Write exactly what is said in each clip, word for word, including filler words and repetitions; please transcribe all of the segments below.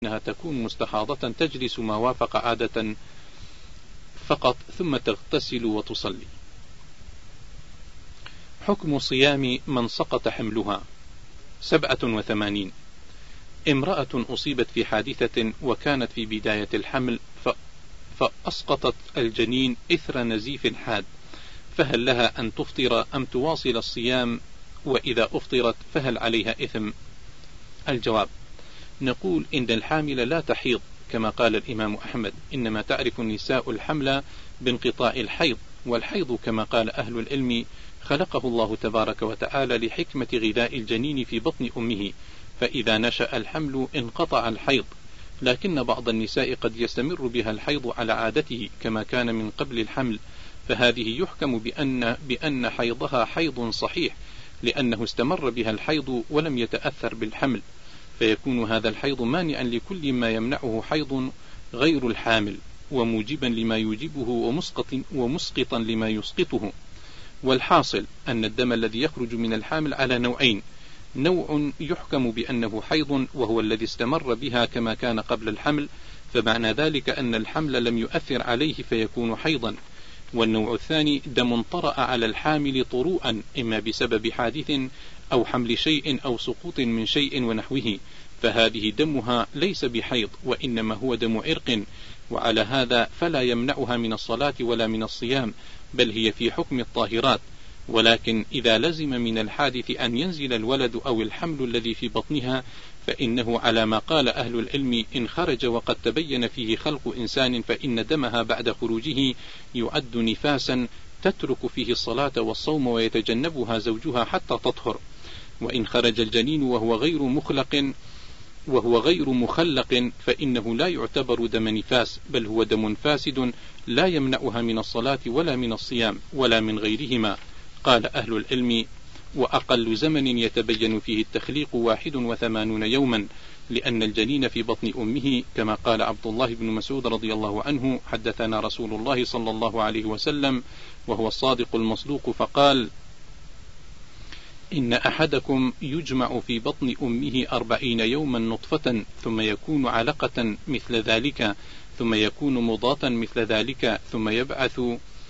إنها تكون مستحاضة تجلس ما وافق عادة فقط ثم تغتسل وتصلي. حكم صيام من سقط حملها. سبعة وثمانين. امرأة أصيبت في حادثة وكانت في بداية الحمل فأسقطت الجنين إثر نزيف حاد، فهل لها أن تفطر أم تواصل الصيام؟ وإذا أفطرت فهل عليها إثم؟ الجواب: نقول إن الحامل لا تحيض كما قال الإمام أحمد، إنما تعرف النساء الحمل بانقطاع الحيض، والحيض كما قال أهل العلم خلقه الله تبارك وتعالى لحكمة غذاء الجنين في بطن أمه، فإذا نشأ الحمل انقطع الحيض، لكن بعض النساء قد يستمر بها الحيض على عادته كما كان من قبل الحمل، فهذه يحكم بأن, بأن حيضها حيض صحيح لأنه استمر بها الحيض ولم يتأثر بالحمل، فيكون هذا الحيض مانعا لكل ما يمنعه حيض غير الحامل، وموجبا لما يوجبه ومسقط ومسقطا لما يسقطه. والحاصل أن الدم الذي يخرج من الحامل على نوعين: نوع يحكم بأنه حيض وهو الذي استمر بها كما كان قبل الحمل، فمعنى ذلك أن الحمل لم يؤثر عليه فيكون حيضا، والنوع الثاني دم طرأ على الحامل طروءا إما بسبب حادث أو حمل شيء أو سقوط من شيء ونحوه، فهذه دمها ليس بحيض وإنما هو دم عرق، وعلى هذا فلا يمنعها من الصلاة ولا من الصيام، بل هي في حكم الطاهرات. ولكن إذا لزم من الحادث أن ينزل الولد أو الحمل الذي في بطنها فإنه على ما قال أهل العلم إن خرج وقد تبين فيه خلق إنسان فإن دمها بعد خروجه يعد نفاسا تترك فيه الصلاة والصوم ويتجنبها زوجها حتى تطهر. وإن خرج الجنين وهو غير مخلق وهو غير مخلق فإنه لا يعتبر دم نفاس، بل هو دم فاسد لا يمنعها من الصلاة ولا من الصيام ولا من غيرهما. قال أهل العلم: وأقل زمن يتبين فيه التخليق واحد وثمانون يوما، لأن الجنين في بطن أمه كما قال عبد الله بن مسعود رضي الله عنه: حدثنا رسول الله صلى الله عليه وسلم وهو الصادق المصدوق فقال: إن أحدكم يجمع في بطن أمه أربعين يوما نطفة ثم يكون علقة مثل ذلك ثم يكون مضغة مثل ذلك ثم يبعث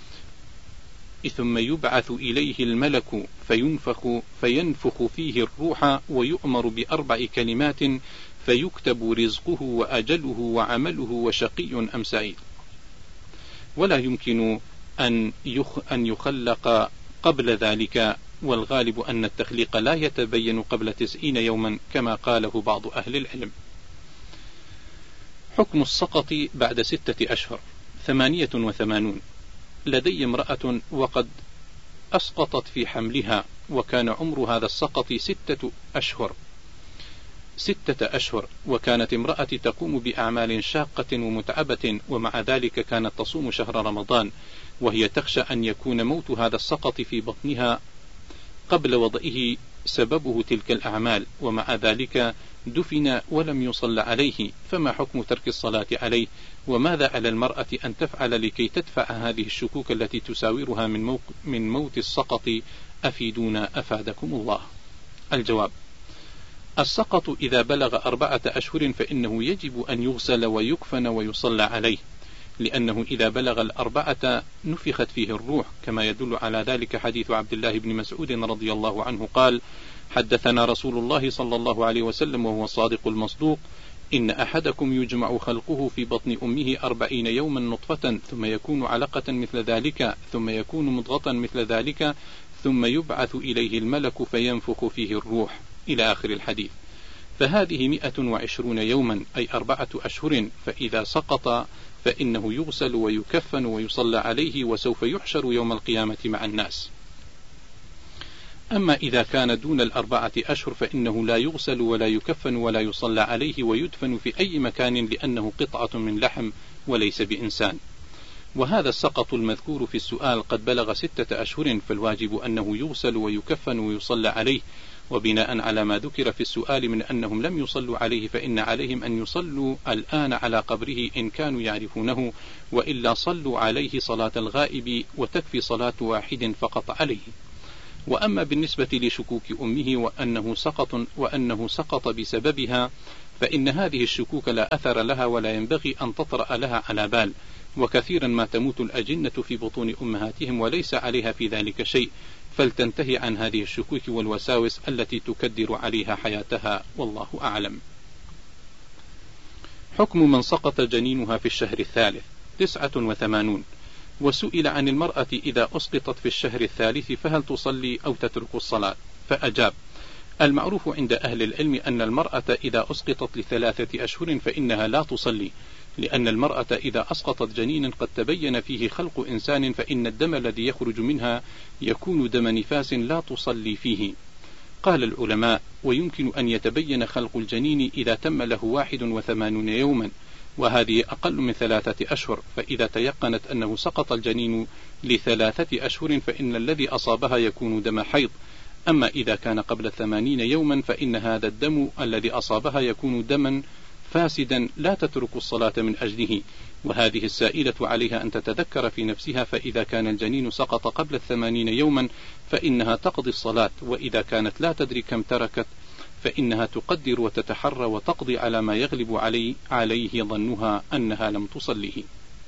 ثم يبعث إليه الملك فينفخ, فينفخ فيه الروح ويؤمر بأربع كلمات فيكتب رزقه وأجله وعمله وشقي أم سعيد. ولا يمكن أن أن يخلق قبل ذلك، والغالب أن التخليق لا يتبين قبل تسعين يوما كما قاله بعض أهل العلم. حكم السقط بعد ستة أشهر. ثمانية وثمانون. لدي امرأة وقد أسقطت في حملها، وكان عمر هذا السقط ستة أشهر ستة أشهر وكانت امرأتي تقوم بأعمال شاقة ومتعبة، ومع ذلك كانت تصوم شهر رمضان، وهي تخشى أن يكون موت هذا السقط في بطنها قبل وضعه سببه تلك الأعمال، ومع ذلك دفن ولم يصل عليه، فما حكم ترك الصلاة عليه؟ وماذا على المرأة أن تفعل لكي تدفع هذه الشكوك التي تساورها من, موق من موت السقط؟ أفيدونا أفادكم الله. الجواب: السقط إذا بلغ أربعة أشهر فإنه يجب أن يغسل ويكفن ويصلى عليه، لأنه إذا بلغ الأربعة نفخت فيه الروح، كما يدل على ذلك حديث عبد الله بن مسعود رضي الله عنه قال: حدثنا رسول الله صلى الله عليه وسلم وهو الصادق المصدوق: إن أحدكم يجمع خلقه في بطن أمه أربعين يوما نطفة ثم يكون علقة مثل ذلك ثم يكون مضغة مثل ذلك ثم يبعث إليه الملك فينفخ فيه الروح، إلى آخر الحديث. فهذه مئة وعشرون يوما أي أربعة أشهر، فإذا سقط فإنه يغسل ويكفن ويصلى عليه، وسوف يحشر يوم القيامة مع الناس. أما إذا كان دون الأربعة أشهر فإنه لا يغسل ولا يكفن ولا يصلى عليه، ويدفن في أي مكان لأنه قطعة من لحم وليس بإنسان. وهذا السقط المذكور في السؤال قد بلغ ستة أشهر، فالواجب أنه يغسل ويكفن ويصلى عليه. وبناء على ما ذكر في السؤال من أنهم لم يصلوا عليه فإن عليهم أن يصلوا الآن على قبره إن كانوا يعرفونه، وإلا صلوا عليه صلاة الغائب وتكفي صلاة واحد فقط عليه. وأما بالنسبة لشكوك أمه وأنه سقط, وأنه سقط بسببها فإن هذه الشكوك لا أثر لها ولا ينبغي أن تطرأ لها على بال، وكثيرا ما تموت الأجنة في بطون أمهاتهم وليس عليها في ذلك شيء، فلتنتهي عن هذه الشكوك والوساوس التي تكدر عليها حياتها، والله أعلم. حكم من سقط جنينها في الشهر الثالث. تسعة وثمانون. وسئل عن المرأة إذا أسقطت في الشهر الثالث فهل تصلي أو تترك الصلاة؟ فأجاب: المعروف عند أهل العلم أن المرأة إذا أسقطت لثلاثة أشهر فإنها لا تصلي، لأن المرأة إذا أسقطت جنينا قد تبين فيه خلق إنسان فإن الدم الذي يخرج منها يكون دم نفاس لا تصلي فيه. قال العلماء: ويمكن أن يتبين خلق الجنين إذا تم له واحد وثمانون يوما، وهذه أقل من ثلاثة أشهر، فإذا تيقنت أنه سقط الجنين لثلاثة أشهر فإن الذي أصابها يكون دم حيض. أما إذا كان قبل ثمانين يوما فإن هذا الدم الذي أصابها يكون دما فاسدا لا تترك الصلاة من أجله. وهذه السائلة عليها أن تتذكر في نفسها، فإذا كان الجنين سقط قبل الثمانين يوما فإنها تقضي الصلاة، وإذا كانت لا تدري كم تركت فإنها تقدر وتتحرى وتقضي على ما يغلب علي عليه ظنها أنها لم تصليه.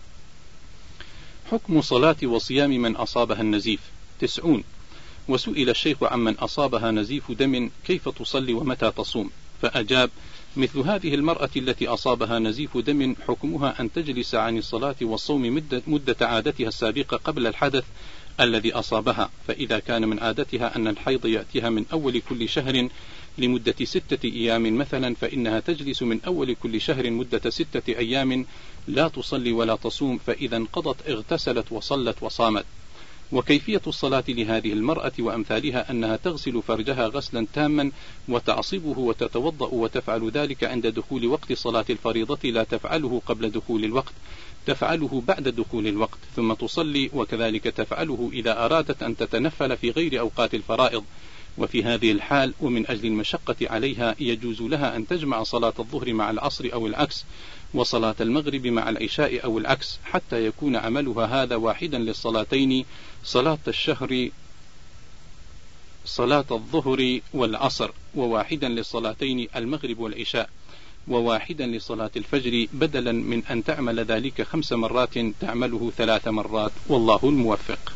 حكم صلاة وصيام من أصابها النزيف. تسعون. وسئل الشيخ عمن أصابها نزيف دم كيف تصلي ومتى تصوم؟ فأجاب: مثل هذه المرأة التي أصابها نزيف دم حكمها أن تجلس عن الصلاة والصوم مدة, مدة عادتها السابقة قبل الحدث الذي أصابها، فإذا كان من عادتها أن الحيض يأتيها من أول كل شهر لمدة ستة أيام مثلا، فإنها تجلس من أول كل شهر مدة ستة أيام لا تصلي ولا تصوم، فإذا انقضت اغتسلت وصلت وصامت. وكيفية الصلاة لهذه المرأة وأمثالها أنها تغسل فرجها غسلا تاما وتعصبه وتتوضأ، وتفعل ذلك عند دخول وقت صلاة الفريضة، لا تفعله قبل دخول الوقت، تفعله بعد دخول الوقت، ثم تصلي، وكذلك تفعله إذا أرادت أن تتنفل في غير أوقات الفرائض. وفي هذه الحال ومن أجل المشقة عليها يجوز لها أن تجمع صلاة الظهر مع العصر أو العكس، وصلاة المغرب مع العشاء أو العكس، حتى يكون عملها هذا واحدا للصلاتين: صلاة الشهر صلاة الظهر والعصر، وواحدا للصلاتين المغرب والعشاء، وواحدا لصلاة الفجر، بدلا من أن تعمل ذلك خمس مرات تعمله ثلاث مرات، والله الموفق.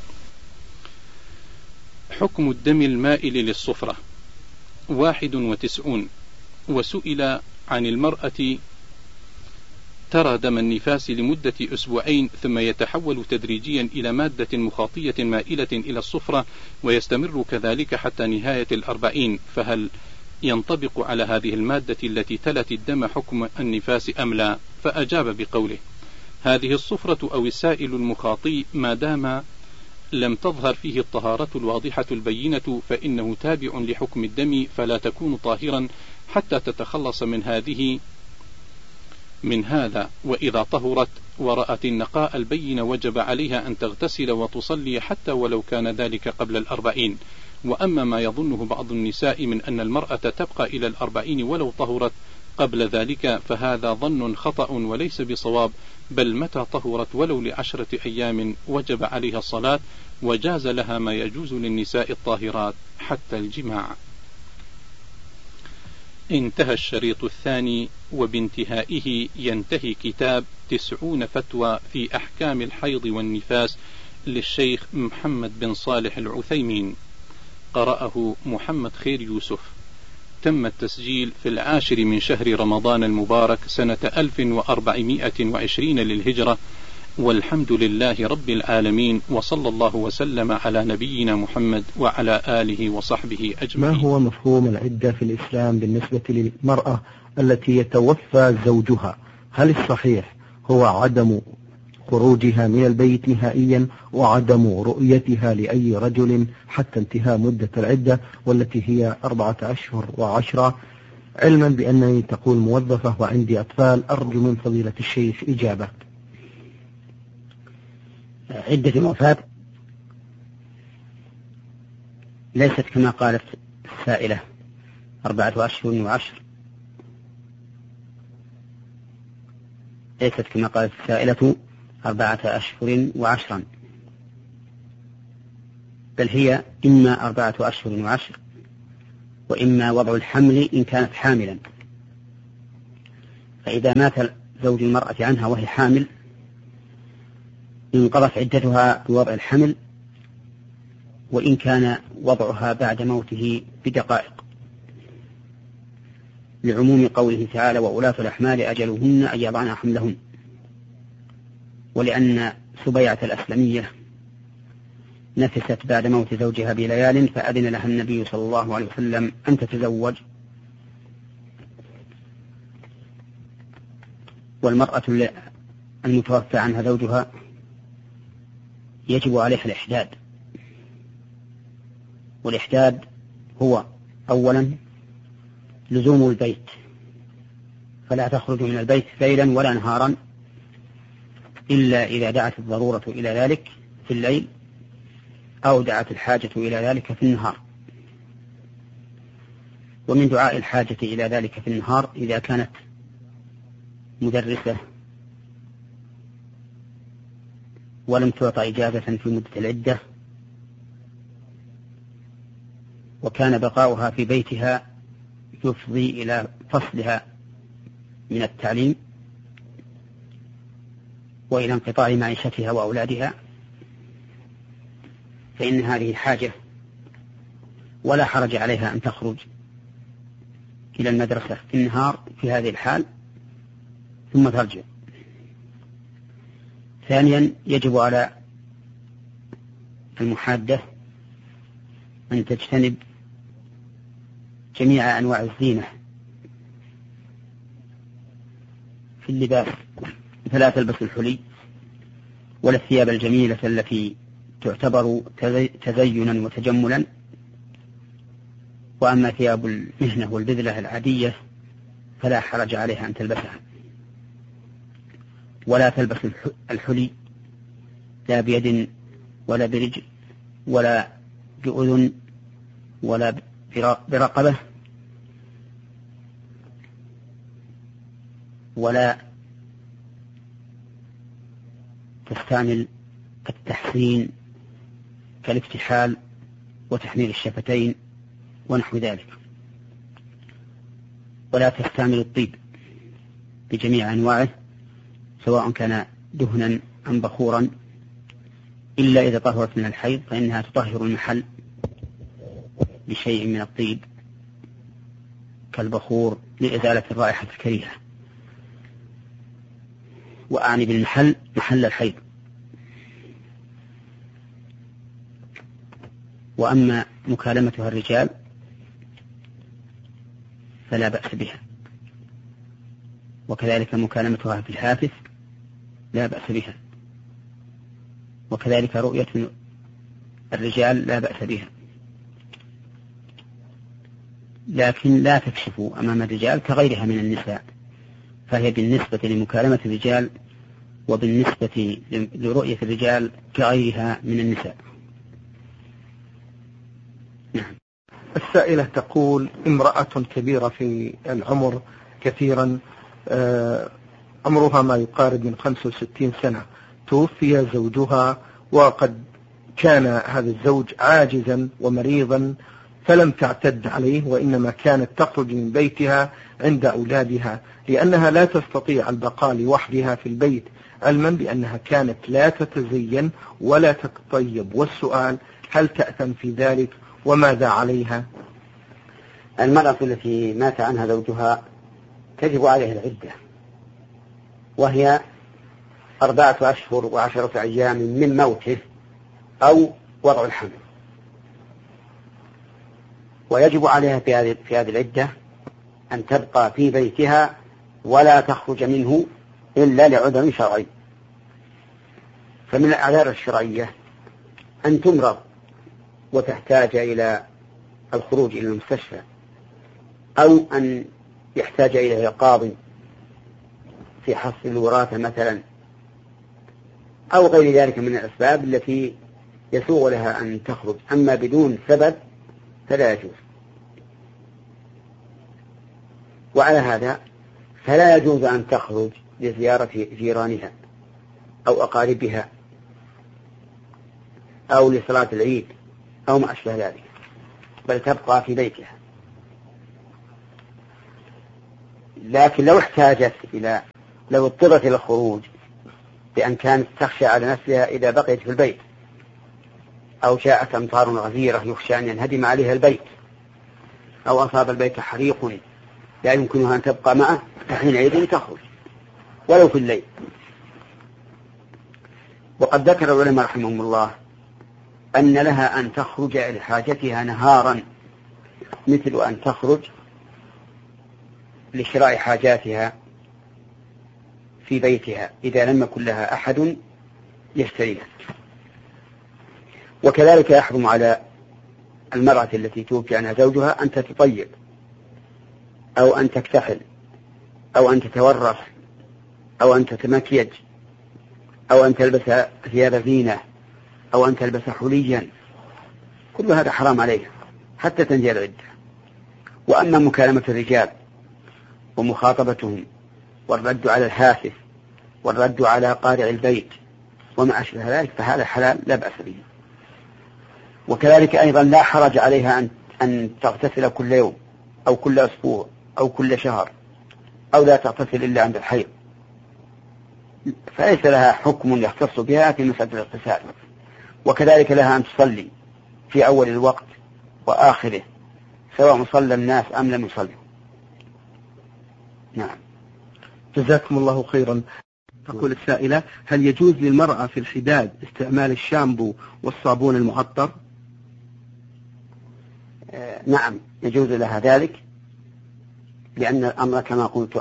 حكم الدم المائل للصفرة. واحد وتسعون. وسئل عن المرأة ترى دم النفاس لمدة أسبوعين ثم يتحول تدريجيا إلى مادة مخاطية مائلة إلى الصفرة ويستمر كذلك حتى نهاية الأربعين، فهل ينطبق على هذه المادة التي تلت الدم حكم النفاس أم لا؟ فأجاب بقوله: هذه الصفرة أو السائل المخاطي ما دام لم تظهر فيه الطهارة الواضحة البينة فإنه تابع لحكم الدم، فلا تكون طاهرا حتى تتخلص من هذه من هذا. وإذا طهرت ورأت النقاء البين وجب عليها أن تغتسل وتصلي حتى ولو كان ذلك قبل الأربعين. وأما ما يظنه بعض النساء من أن المرأة تبقى إلى الأربعين ولو طهرت قبل ذلك فهذا ظن خطأ وليس بصواب، بل متى طهرت ولو لعشرة أيام وجب عليها الصلاة، وجاز لها ما يجوز للنساء الطاهرات حتى الجماع. انتهى الشريط الثاني، وبانتهائه ينتهي كتاب تسعون فتوى في أحكام الحيض والنفاس للشيخ محمد بن صالح العثيمين. قرأه محمد خير يوسف. تم التسجيل في العاشر من شهر رمضان المبارك سنة ألف وأربعمائة وعشرين للهجرة، والحمد لله رب العالمين، وصلى الله وسلم على نبينا محمد وعلى آله وصحبه أجمعين. ما هو مفهوم العدة في الإسلام بالنسبة للمرأة التي يتوفى زوجها؟ هل الصحيح هو عدم خروجها من البيت نهائيا وعدم رؤيتها لأي رجل حتى انتهاء مدة العدة والتي هي أربعة أشهر وعشرة، علما بأنني تقول موظفة وعندي أطفال؟ أرجو من فضيلة الشيخ إجابة. عدة الوفاة ليست كما قالت السائلة أربعة أشهر وعشر، ليست كما قالت السائلة أربعة أشهر وعشرا، بل هي إما أربعة أشهر وعشر وإما وضع الحمل إن كانت حاملا، فإذا مات زوج المرأة عنها وهي حامل انقضت عدتها بوضع الحمل، وإن كان وضعها بعد موته بدقائق، لعموم قوله تعالى: وأولاة الأحمال أجلهن أن يضعن حملهن. ولأن سبيعة الأسلمية نفست بعد موت زوجها بليال، فأذن لها النبي صلى الله عليه وسلم أن تتزوج. والمرأة المتوفى عنها زوجها يجب عليها الإحداد، والإحداد هو أولا لزوم البيت، فلا تخرج من البيت ليلا ولا نهارا إلا إذا دعت الضرورة إلى ذلك في الليل، أو دعت الحاجة إلى ذلك في النهار. ومن دعاء الحاجة إلى ذلك في النهار إذا كانت مدرسة ولم تعطى إجازة في مدة العدة، وكان بقاؤها في بيتها يفضي إلى فصلها من التعليم وإلى انقطاع معيشتها وأولادها، فإن هذه حاجة ولا حرج عليها أن تخرج إلى المدرسة في النهار في هذه الحال ثم ترجع. ثانيا يجب على المحادة أن تجتنب جميع أنواع الزينة في اللباس، فلا تلبس الحلي ولا الثياب الجميلة التي تعتبر تزينا وتجملا، وأما ثياب المهنة والبذلة العادية فلا حرج عليها أن تلبسها. ولا تلبس الحلي لا بيد ولا برجل ولا بأذن ولا برقبة ولا تستعمل التحسين كالاكتحال وتحميل الشفتين ونحو ذلك، ولا تستعمل الطيب بجميع أنواعه سواء كان دهنا أم بخورا، إلا إذا طهرت من الحيض فإنها تطهر المحل بشيء من الطيب كالبخور لإزالة الرائحة الكريهة، وأعني بالمحل محل الحيض. وأما مكالمتها الرجال فلا بأس بها، وكذلك مكالمتها في الهاتف لا بأس بها، وكذلك رؤية الرجال لا بأس بها، لكن لا تكشف أمام الرجال كغيرها من النساء، فهي بالنسبة لمكالمة الرجال وبالنسبة لرؤية الرجال كغيرها من النساء. نعم. السائلة تقول: امرأة كبيرة في العمر كثيرا، عمرها ما يقارب من خمسة وستين سنة، توفي زوجها وقد كان هذا الزوج عاجزا ومريضا، فلم تعتد عليه وإنما كانت تخرج من بيتها عند أولادها لأنها لا تستطيع البقاء لوحدها في البيت، علما بأنها كانت لا تتزين ولا تتطيب. والسؤال: هل تأثم في ذلك وماذا عليها؟ المرأة التي مات عنها زوجها تجب عليها العدة، وهي أربعة أشهر وعشرة أيام من موته أو وضع الحمل، ويجب عليها في هذه في هذه العدة أن تبقى في بيتها ولا تخرج منه إلا لعذر شرعي. فمن الأعذار الشرعية أن تمرض وتحتاج إلى الخروج إلى المستشفى، أو أن يحتاج إليه قاض في حصر الوراثة مثلا، أو غير ذلك من الأسباب التي يسوغ لها أن تخرج. أما بدون سبب فلا يجوز. وعلى هذا فلا يجوز أن تخرج لزيارة جيرانها أو أقاربها أو لصلاة العيد أو ما أشبه ذلك، بل تبقى في بيتها. لكن لو احتاجت إلى لو اضطرت إلى الخروج بأن كانت تخشى على نفسها إذا بقيت في البيت، أو جاءت أمطار غزيرة يخشى أن ينهدم عليها البيت، أو أصاب البيت حريق لا يمكنها أن تبقى معه، فحينئذ تخرج ولو في الليل. وقد ذكر العلماء رحمهم الله أن لها أن تخرج لحاجتها نهارا، مثل أن تخرج لشراء حاجاتها في بيتها إذا لم يكن لها أحد يشتريها. وكذلك يحرم على المرأة التي توفي عنها زوجها أن تتطيب أو أن تكتحل أو أن تتورف أو أن تتمكيج أو أن تلبس ثياب زينة أو أن تلبس حليا، كل هذا حرام عليها حتى تنتهي العدة. وأما مكالمة الرجال ومخاطبتهم والرد على الهاتف والرد على قارع البيت وما أشبه ذلك فهذا حلال لا بأس به. وكذلك أيضا لا حرج عليها أن أن تغتسل كل يوم أو كل أسبوع أو كل شهر، أو لا تغتسل إلا عند الحيض، فليس لها حكم يختص بها في مسألة الاغتسال. وكذلك لها أن تصلي في أول الوقت وآخره سواء صلى الناس أم لم يصلوا. نعم. جزاكم الله خيرا. تقول السائلة: هل يجوز للمرأة في الحداد استعمال الشامبو والصابون المعطر؟ آه نعم يجوز لها ذلك، لأن الأمر كما قلت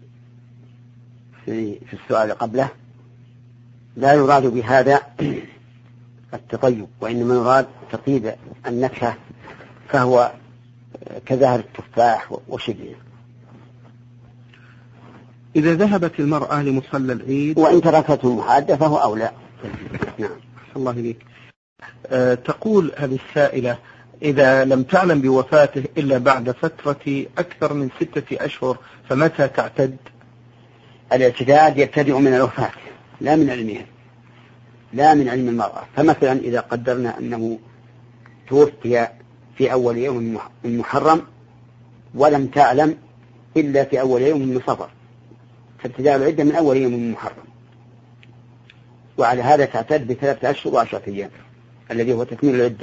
في, في السؤال قبله لا يراد بهذا التطيب، وإنما يراد تطيب النكهة، فهو كزهر التفاح وشبهه. إذا ذهبت المرأة لمصلى العيد وإن تركته محادة فهو أولى. نعم. الله إليك. أه تقول هذه السائلة: إذا لم تعلم بوفاته إلا بعد فترة أكثر من ستة أشهر فمتى تعتد؟ الاعتداد يبتدئ من الوفاة لا من علمها، لا من علم المرأة. فمثلا إذا قدرنا أنه توفي في أول يوم من محرم ولم تعلم إلا في أول يوم من صفر، فابتداء العدة من أول يوم من محرم، وعلى هذا تعتد بثلاثة أشهر وعشرة أيام الذي هو تكميل العدة.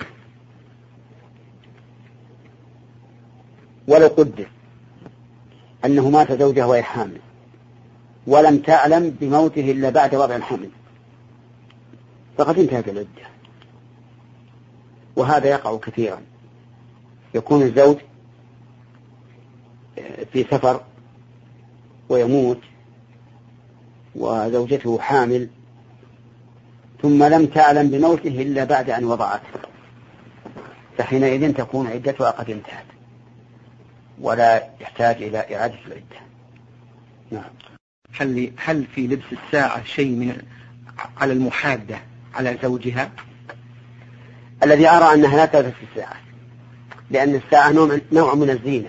ولو قدر أنه مات زوجها وهي حامل ولم تعلم بموته إلا بعد وضع الحمل فقد انتهت العدة. وهذا يقع كثيرا، يكون الزوج في سفر ويموت وزوجته حامل ثم لم تعلم بموته إلا بعد أن وضعته، فحينئذ تكون عدتها قد انتهت ولا يحتاج إلى إعادة العدة. نعم. هل هل في لبس الساعة شيء من على المحادة على زوجها؟ الذي أرى أنها لا تلبس الساعة، لأن الساعة نوع, نوع من الزينة،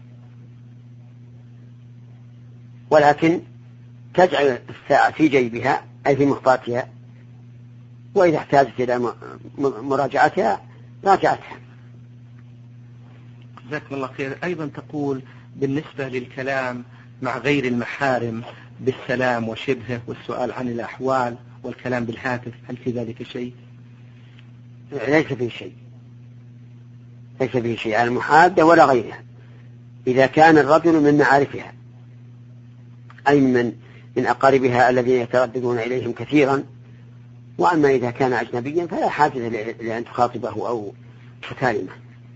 ولكن تجعل الساعة في جيبها أي في مخطاتها، وإذا احتاجت إلى مراجعتها راجعتها. جزاكم الله خير. أيضا تقول بالنسبة للكلام مع غير المحارم بالسلام وشبهه والسؤال عن الأحوال والكلام بالهاتف، هل في ذلك شيء؟ ليس فيه شيء، ليس فيه شيء على المحادة ولا غيرها، إذا كان الرجل من معارفها أي من من أقاربها الذين يترددون إليهم كثيرا. وأما إذا كان أجنبيا فلا حاجة لأن تخاطبه أو تكلمه.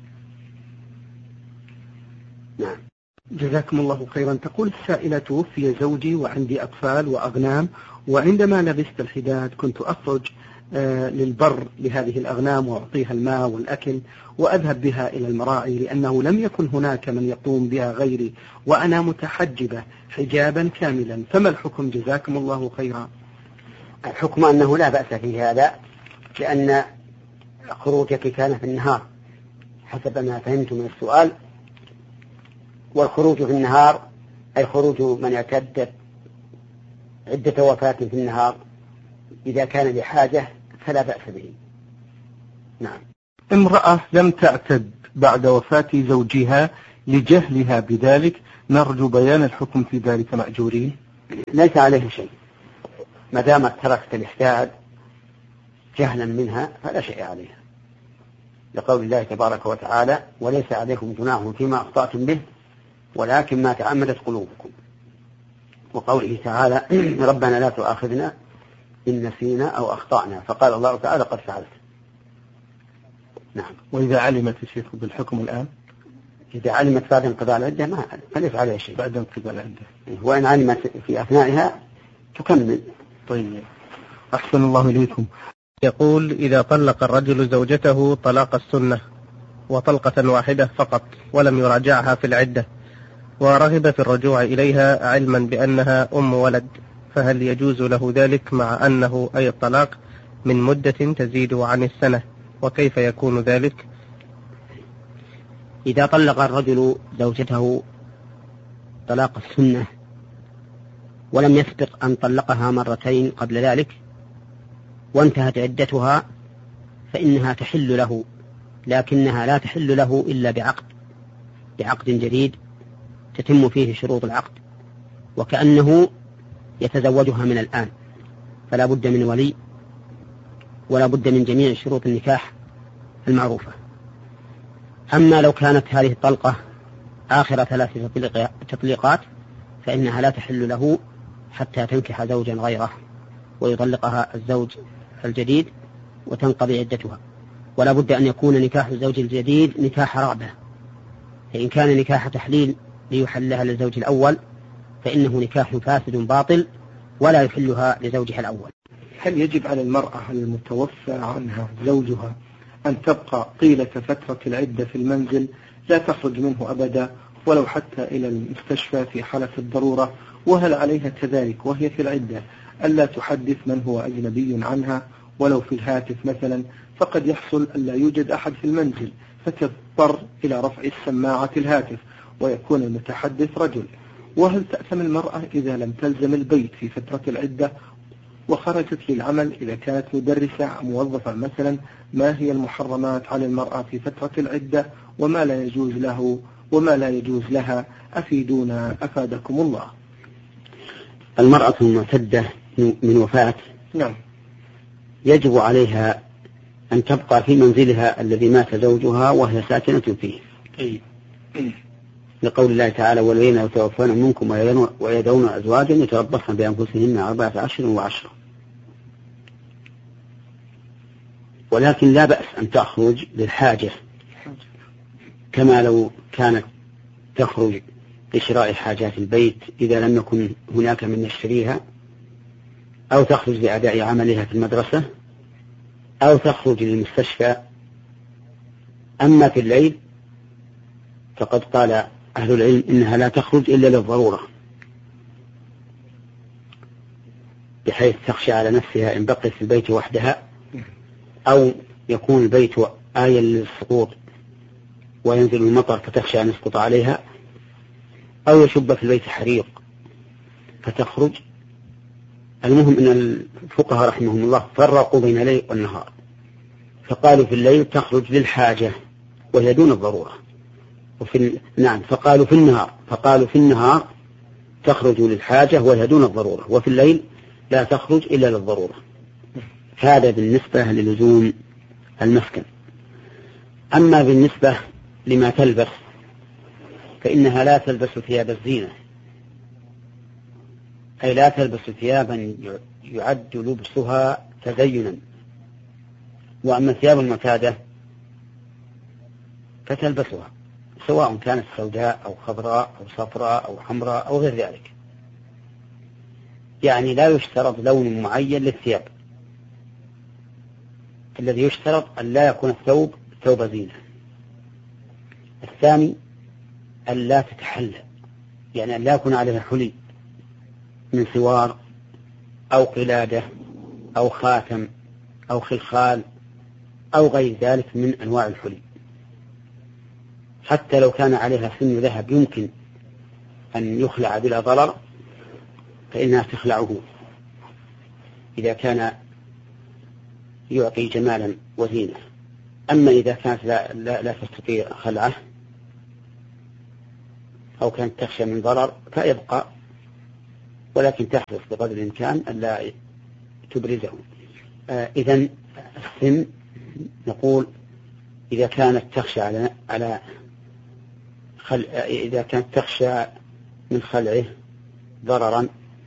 نعم. جزاكم الله خيرا. تقول السائلة: توفي زوجي وعندي أطفال وأغنام، وعندما لبست الحداد كنت أخرج آه للبر لهذه الأغنام وأعطيها الماء والأكل وأذهب بها إلى المراعي، لأنه لم يكن هناك من يقوم بها غيري وأنا متحجبة حجابا كاملا، فما الحكم جزاكم الله خيرا؟ الحكم أنه لا بأس في هذا، لأن خروجك كان في النهار حسب ما فهمت من السؤال، والخروج في النهار أي خروج من اعتدت عدة وفاة في النهار إذا كان لحاجة فلا بأس به. نعم. امرأة لم تعتد بعد وفاة زوجها لجهلها بذلك، نرجو بيان الحكم في ذلك مأجورين؟ ليس عليه شيء ما دامت تركت الإحداد جهلا منها فلا شيء عليها، لقول الله تبارك وتعالى: وليس عليكم جناح فيما أخطأتم به ولكن ما تعمدت قلوبكم، وقوله تعالى: ربنا لا تؤاخذنا إن نسينا أو أخطأنا، فقال الله تعالى: قد فعلت. نعم. وإذا علمت الشيخ بالحكم الآن؟ إذا علمت بعد انقضاء العدة ما فليس عليها شيء. بعد انقضاء العدة، وإن علمت في أثنائها تكمل. طيب، أحسن الله إليكم. يقول: إذا طلق الرجل زوجته طلاق السنة وطلقة واحدة فقط ولم يراجعها في العدة، ورغب في الرجوع إليها علما بأنها أم ولد، فهل يجوز له ذلك مع أنه أي الطلاق من مدة تزيد عن السنة، وكيف يكون ذلك؟ إذا طلق الرجل زوجته طلاق السنة ولم يسبق أن طلقها مرتين قبل ذلك وانتهت عدتها فإنها تحل له، لكنها لا تحل له إلا بعقد بعقد جديد تتم فيه شروط العقد، وكأنه يتزوجها من الآن، فلا بد من ولي ولا بد من جميع شروط النكاح المعروفة. أما لو كانت هذه الطلقة آخر ثلاث تطليقات فإنها لا تحل له حتى تنكح زوجا غيره ويطلقها الزوج الجديد وتنقضي عدتها، ولا بد أن يكون نكاح الزوج الجديد نكاح رغبة، فإن كان نكاح تحليل ليحلها للزوج الأول فإنه نكاح فاسد باطل ولا يحلها لزوجها الأول. هل يجب على المرأة المتوفى عنها زوجها أن تبقى طيلة فترة العدة في المنزل لا تخرج منه أبدا ولو حتى إلى المستشفى في حالة الضرورة؟ وهل عليها كذلك وهي في العدة ألا تحدث من هو أجنبي عنها ولو في الهاتف مثلا؟ فقد يحصل ألا يوجد أحد في المنزل فتضطر إلى رفع السماعة الهاتف ويكون المتحدث رجل. وهل تأثم المرأة إذا لم تلزم البيت في فترة العدة وخرجت للعمل إذا كانت مدرسة موظفة مثلا؟ ما هي المحرمات على المرأة في فترة العدة وما لا يجوز له وما لا يجوز لها؟ أفيدونا أفادكم الله. المرأة المعتدة من وفاة نعم يجب عليها أن تبقى في منزلها الذي مات زوجها وهي ساكنة فيه، أي. لقول الله تعالى: والذين يتوفون منكم ويذرون أزواجا يتربصن بأنفسهن أربعة أشهر وعشرة. ولكن لا بأس أن تخرج للحاجة كما لو كانت تخرج لشراء حاجات البيت إذا لم يكن هناك من يشتريها، أو تخرج لأداء عملها في المدرسة، أو تخرج للمستشفى. أما في الليل فقد قال أهل العلم إنها لا تخرج إلا للضرورة، بحيث تخشى على نفسها إن بقيت في البيت وحدها، أو يكون البيت آية للسقوط وينزل المطر فتخشى أن يسقط عليها، أو يشب في البيت حريق فتخرج. المهم أن الفقهاء رحمهم الله فرقوا بين الليل والنهار، فقالوا في الليل تخرج للحاجة وهي دون الضرورة، وفي نعم فقالوا في النهار فقالوا في النهار تخرج للحاجة وهي دون الضرورة، وفي الليل لا تخرج إلا للضرورة. هذا بالنسبة للزوم المسكن. أما بالنسبة لما تلبس فإنها لا تلبس ثياب الزينة، أي لا تلبس ثيابا يعد لبسها تزينا. وأما الثياب المعتادة فتلبسها سواء كانت سوداء أو خضراء أو صفراء أو حمراء أو غير ذلك، يعني لا يشترط لون معين للثياب، الذي يشترط أن لا يكون الثوب ثوب زينة. الثاني أن لا تتحلى، يعني أن لا يكون عليها حلي من سوار أو قلادة أو خاتم أو خلخال أو غير ذلك من أنواع الحلي. حتى لو كان عليها سن ذهب يمكن أن يخلع بلا ضرر فإنها تخلعه إذا كان يعطي جمالا وزينة. أما إذا كانت لا, لا, لا تستطيع خلعه أو كانت تخشى من ضرر فيبقى، ولكن تحرص بقدر الإمكان ألا تبرزه. آه إذن السن نقول إذا كانت تخشى على على خل... إذا كانت تخشى من خلعه ضررا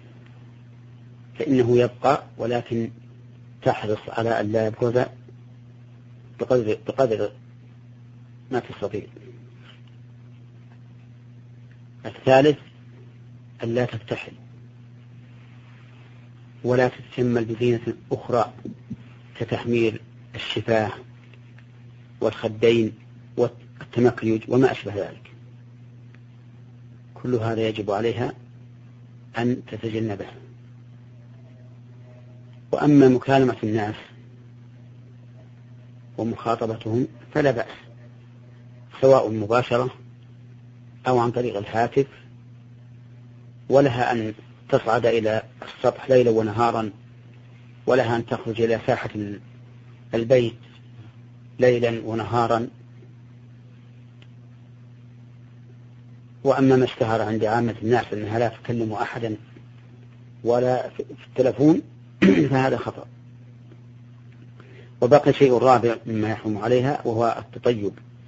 فإنه يبقى، ولكن تحرص على أن لا يبرز بقدر, بقدر ما تستطيع. الثالث أن لا تفتحل ولا تتشمل بزينة أخرى كتحمير الشفاه والخدين والتمكيج وما أشبه ذلك، كل هذا يجب عليها أن تتجنبه. وأما مكالمة الناس ومخاطبتهم فلا بأس، سواء مباشرة أو عن طريق الهاتف، ولها أن تصعد إلى السطح ليلا ونهارا، ولها أن تخرج إلى ساحة البيت ليلا ونهارا. وأما ما اشتهر عند عامة الناس أنها لا تكلم أحدا ولا في التلفون فهذا خطأ. وبقي شيء رابع مما يحرم عليها وهو التطيب،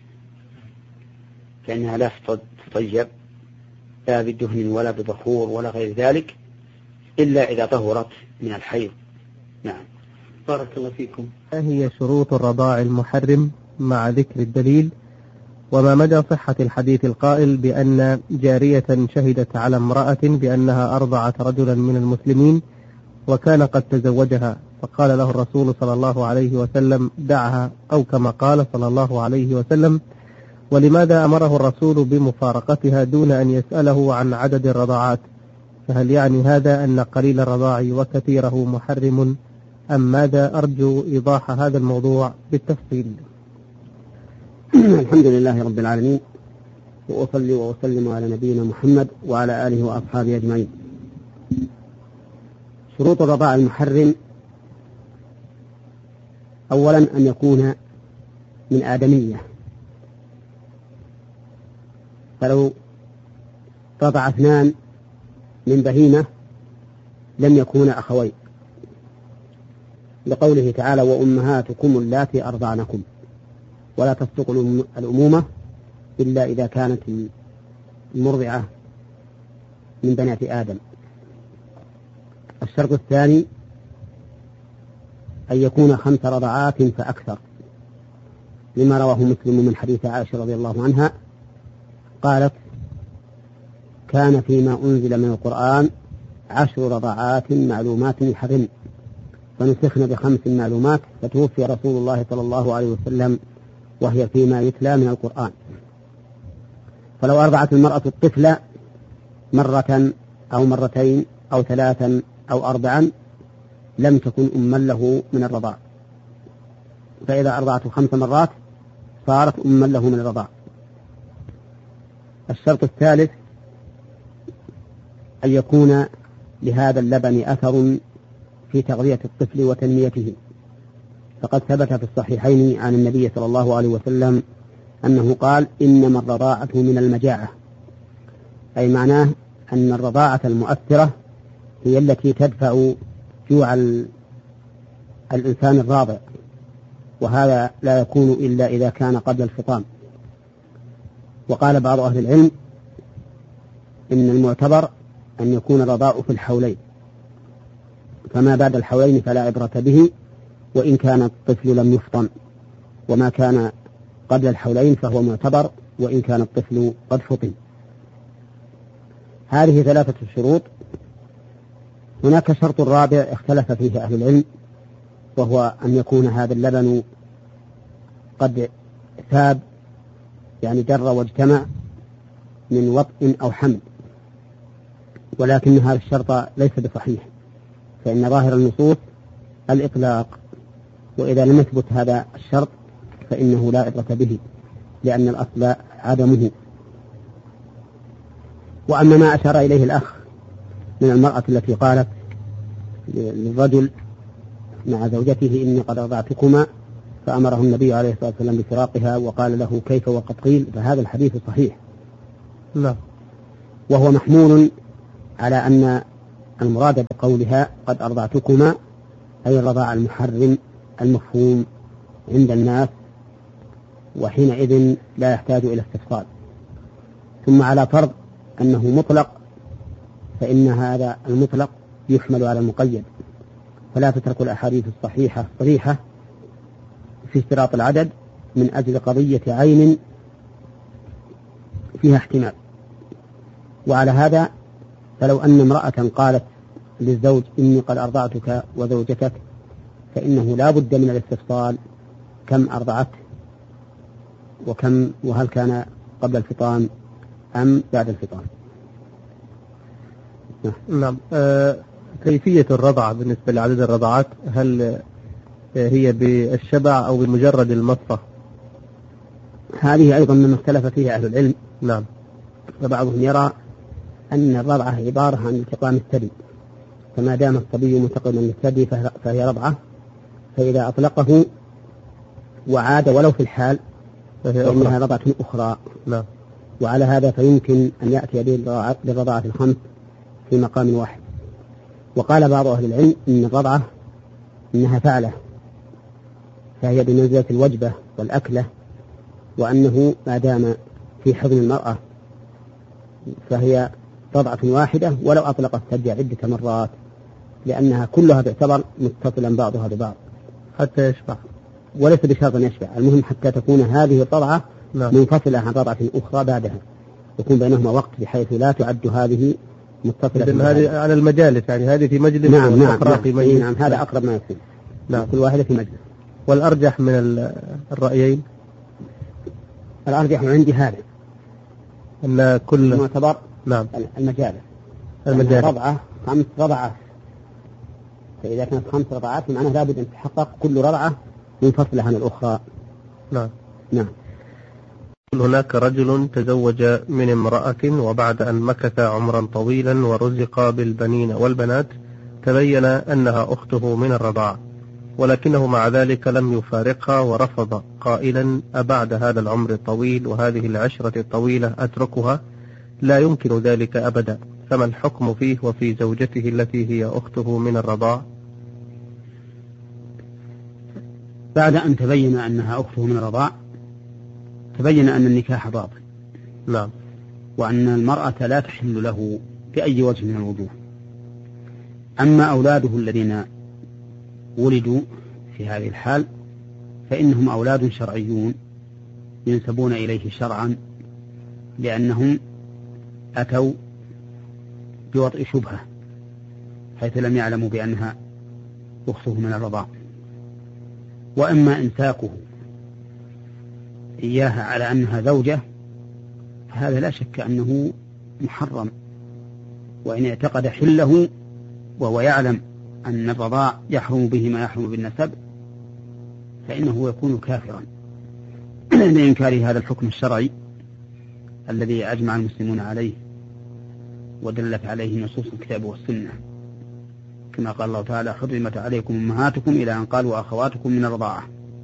فإنها لا تطيب لا بدهن ولا ببخور ولا غير ذلك إلا إذا طهرت من الحيض. نعم. بارك الله فيكم. ما هي شروط الرضاع المحرم مع ذكر الدليل؟ وما مدى صحة الحديث القائل بأن جارية شهدت على امرأة بأنها أرضعت رجلا من المسلمين وكان قد تزوجها، فقال له الرسول صلى الله عليه وسلم دعها، أو كما قال صلى الله عليه وسلم؟ ولماذا أمره الرسول بمفارقتها دون أن يسأله عن عدد الرضاعات؟ فهل يعني هذا أن قليل الرضاع وكثيره محرم، أم ماذا؟ أرجو إيضاح هذا الموضوع بالتفصيل. الحمد لله رب العالمين، وأصلي وأسلم على نبينا محمد وعلى آله وأصحابه أجمعين. شروط الرضاع المحرم: أولا أن يكون من آدمية، فلو رضع اثنان من بهيمة لم يكون أخوين، لقوله تعالى وأمهاتكم اللاتي أرضعنكم، ولا تصدق الأمومة إلا إذا كانت المرضعة من بنات آدم. الشرط الثاني أن يكون خمس رضعات فأكثر، لما رواه مسلم من حديث عائشة رضي الله عنها قالت كان فيما أنزل من القرآن عشر رضعات معلومات يحرم، فنسخن بخمس معلومات، فتوفي رسول الله صلى الله عليه وسلم وهي فيما يتلى من القرآن. فلو أرضعت المرأة الطفل مرة أو مرتين أو ثلاثا أو أربعا لم تكن أما له من الرضاع، فإذا أرضعته خمس مرات صارت أما له من الرضاع. الشرط الثالث أن يكون لهذا اللبن أثر في تغذية الطفل وتنميته، فقد ثبت في الصحيحين عن النبي صلى الله عليه وسلم أنه قال إنما الرضاعة من المجاعة، أي معناه أن الرضاعة المؤثرة هي التي تدفع جوع الإنسان الراضع، وهذا لا يكون إلا إذا كان قبل الفطام. وقال بعض أهل العلم إن المعتبر أن يكون الرضاع في الحولين، فما بعد الحولين فلا عبرة به وإن كان الطفل لم يفطن، وما كان قبل الحولين فهو معتبر وإن كان الطفل قد فطن. هذه ثلاثة شروط. هناك شرط رابع اختلف فيه أهل العلم، وهو أن يكون هذا اللبن قد ثاب، يعني جر واجتمع من وطء أو حمل، ولكن هذا الشرط ليس بصحيح، فإن ظاهر النصوص الإطلاق، وإذا لم يثبت هذا الشرط فإنه لا عبرة به، لأن الأصل عدمه. وأما ما أشار إليه الأخ من المرأة التي قالت للرجل مع زوجته إني قد رضعتكما، فأمره النبي عليه الصلاة والسلام بفراقها وقال له كيف وقد قيل، فهذا الحديث صحيح. لا. وهو محمول على أن المراد بقولها قد أرضعتكما أي الرضاع المحرم المفهوم عند الناس، وحينئذ لا يحتاج إلى استفصال. ثم على فرض أنه مطلق، فإن هذا المطلق يحمل على المقيد، فلا تترك الأحاديث الصحيحة الصريحة في اشتراط العدد من أجل قضية عين فيها احتمال. وعلى هذا فلو أن امرأة قالت للزوج إني قد أرضعتك وزوجتك، فإنه لا بد من الاستفصال كم أرضعت وكم، وهل كان قبل الفطام أم بعد الفطام. نعم. آه كيفية الرضع بالنسبة لعدد الرضعات، هل هي بالشبع أو بمجرد المصة؟ هذه أيضا مما اختلف فيها أهل العلم. نعم. فبعضهم يرى أن الرضعة عبارة عن التقام الثدي، فما دام الصبي متقما للثدي فهي رضعة، فإذا أطلقه وعاد ولو في الحال فإنها رضعة أخرى. نعم. وعلى هذا فيمكن أن يأتي بالرضعة الخمس في مقام واحد. وقال بعض أهل العلم إن الرضعة إنها فعلة، فهي بمنزلة الوجبة والأكلة، وأنه ما دام في حضن المرأة فهي رضعة واحدة ولو أطلق الثدي عدة مرات، لأنها كلها تعتبر متصلا بعضها ببعض حتى يشبع، وليس بشرط أن يشبع، المهم حتى تكون هذه الرضعة نعم. منفصلة عن رضعة أخرى بعدها، يكون بينهما وقت بحيث لا تعد هذه متصلة. هذه على المجالس، يعني هذه في مجلس نعم نعم, نعم. في مجلس. نعم هذا أقرب ما يكون. نعم. كل واحدة في مجلس. والأرجح من الرأيين؟ الأرجح عندي هذا أن كل معتبر نعم المجالس المجالس رضعة خمس رضعات، فإذا كانت خمس رضعات معناه لابد أن تحقق كل رضعة منفصلة عن الأخرى. نعم نعم. هناك رجل تزوج من امرأة، وبعد أن مكث عمرا طويلا ورزق بالبنين والبنات تبين أنها أخته من الرضاعة، ولكنه مع ذلك لم يفارقها ورفض قائلا: أبعد هذا العمر الطويل وهذه العشرة الطويلة أتركها؟ لا يمكن ذلك أبدا، فما الحكم فيه وفي زوجته التي هي أخته من الرضاعة؟ بعد أن تبين أنها أخته من الرضاع تبين أن النكاح باطل. نعم. وأن المرأة لا تحل له بأي وجه من الوجوه. أما أولاده الذين ولدوا في هذه الحال فإنهم أولاد شرعيون ينسبون إليه شرعا، لأنهم أتوا بوطء شبهة حيث لم يعلموا بأنها أخته من الرضاع. وأما إمساكه إياها على أنها زوجة فهذا لا شك أنه محرم، وإن اعتقد حله وهو يعلم أن الرضاع يحرم به ما يحرم بالنسب فإنه يكون كافرا لإنكار هذا الحكم الشرعي الذي أجمع المسلمون عليه ودلت عليه نصوص الكتاب والسنة، كما قال الله تعالى: حرمت عليكم أمهاتكم إلى أن قالوا أخواتكم من الرضاعة.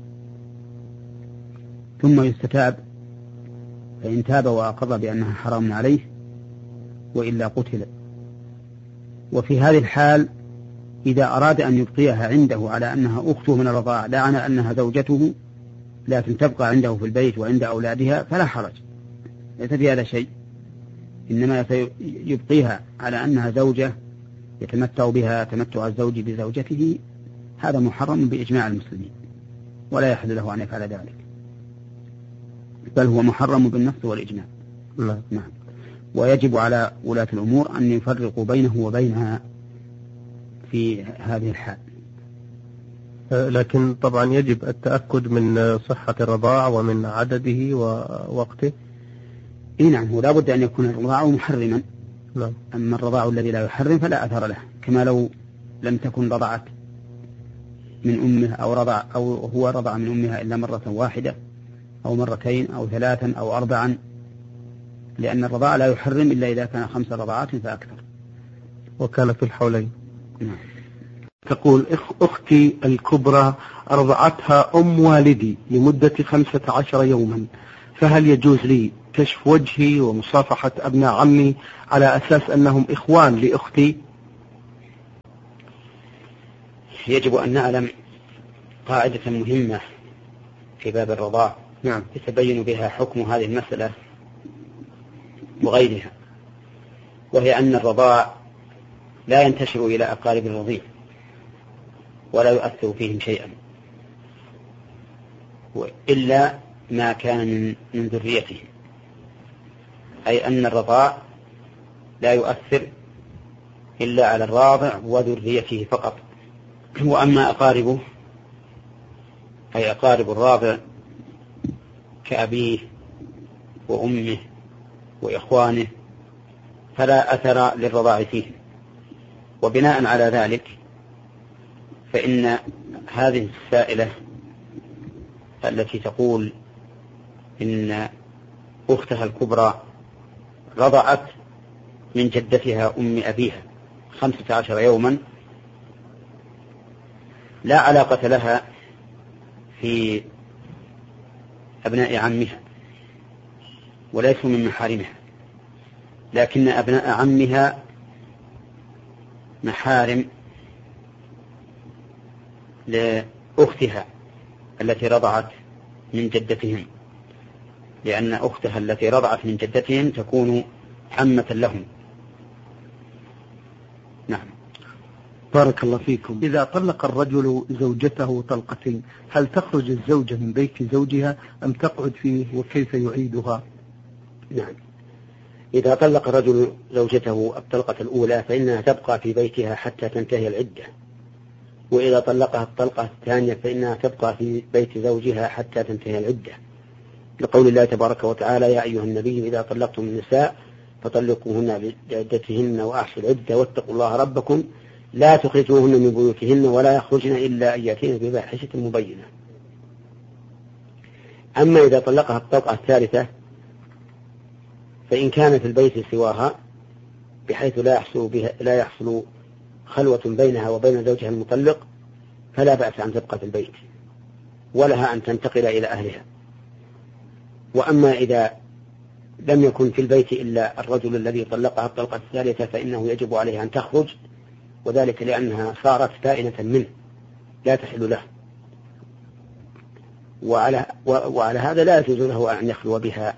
ثم يستتاب، فإن تاب وأقر بأنها حرام عليه وإلا قتل. وفي هذه الحال إذا أراد أن يبقيها عنده على أنها أخته من الرضاعة لا على أنها زوجته لكن تبقى عنده في البيت وعند أولادها فلا حرج، ليس في هذا شيء، إنما يبقيها على أنها زوجة يتمتع بها تمتع الزوج بزوجته، هذا محرم بإجماع المسلمين ولا يحل له أن يفعل ذلك، بل هو محرم بالنص والإجماع. نعم. نعم. ويجب على ولاة الأمور أن يفرقوا بينه وبينها في هذه الحال. لكن طبعا يجب التأكد من صحة الرضاع ومن عدده ووقته. إيه نعم، هو لا بد أن يكون الرضاع محرما. نعم. أما الرضاع الذي لا يحرم فلا أثر له، كما لو لم تكن رضعت من أمه أو رضع أو هو رضع من أمها إلا مرة واحدة أو مرتين أو ثلاثا أو أربعا، لأن الرضاع لا يحرم إلا إذا كان خمس رضعات فأكثر. وكان في الحولين. نعم. تقول: أختي الكبرى أرضعتها أم والدي لمدة خمسة عشر يوما، فهل يجوز لي كشف وجهي ومصافحة أبناء عمي على أساس أنهم إخوان لأختي؟ يجب أن نعلم قاعدة مهمة في باب الرضاع نعم. يتبين بها حكم هذه المسألة وغيرها، وهي أن الرضاع لا ينتشر إلى أقارب الرضيع ولا يؤثر فيهم شيئا إلا ما كان من ذريته، أي أن الرضاع لا يؤثر إلا على الراضع وذريته فقط. وأما أقاربه أي أقارب الراضع كأبيه وأمه وإخوانه فلا أثر للرضاع فيه. وبناء على ذلك فإن هذه السائلة التي تقول إن أختها الكبرى رضعت من جدتها أم أبيها خمسة عشر يوما لا علاقة لها في أبناء عمها وليسوا من محارمها، لكن أبناء عمها محارم لأختها التي رضعت من جدتهم، لأن أختها التي رضعت من جدتهم تكون عمة لهم. نعم. بارك الله فيكم. إذا طلق الرجل زوجته طلقتين هل تخرج الزوجة من بيت زوجها أم تقعد فيه وكيف يعيدها؟ نعم، إذا طلق الرجل زوجته الطلقة الأولى فإنها تبقى في بيتها حتى تنتهي العدة، وإذا طلقها الطلقة الثانية فإنها تبقى في بيت زوجها حتى تنتهي العدة، لقول الله تبارك وتعالى: يا أيها النبي إذا طلقتم النساء فطلقوهن بعدتهن وأحصوا العدة واتقوا الله ربكم لا تخرجوهن من بيوتهن ولا يخرجن إلا أن يأتين بفاحشة مبينة. أما إذا طلقها الطلقة الثالثة فإن كان في البيت سواها بحيث لا يحصل بها لا يحصل خلوة بينها وبين زوجها المطلق فلا بأس أن تبقى في البيت ولها أن تنتقل إلى أهلها. وأما إذا لم يكن في البيت إلا الرجل الذي طلقها الطلقة الثالثة فإنه يجب عليها أن تخرج، وذلك لأنها صارت بائنة منه لا تحل له، وعلى, وعلى هذا لا يجوز له أن يخلو بها